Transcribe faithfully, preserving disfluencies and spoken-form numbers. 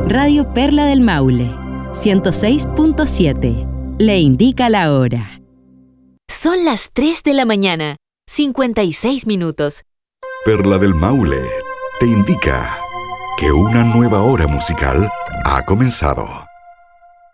Radio Perla del Maule, ciento seis punto siete. Le indica la hora. Son las tres de la mañana, cincuenta y seis minutos. Perla del Maule te indica que una nueva hora musical ha comenzado.